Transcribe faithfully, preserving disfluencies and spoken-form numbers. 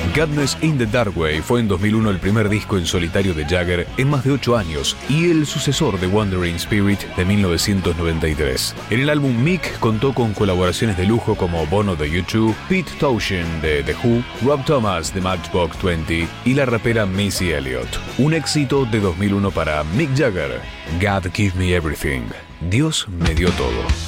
Godness in the Dark Way fue en dos mil uno el primer disco en solitario de Jagger en más de ocho años y el sucesor de Wandering Spirit de mil novecientos noventa y tres. En el álbum Mick contó con colaboraciones de lujo como Bono de U dos, Pete Townshend de The Who, Rob Thomas de Matchbox veinte y la rapera Missy Elliott. Un éxito de dos mil uno para Mick Jagger, God Give Me Everything. Dios me dio todo.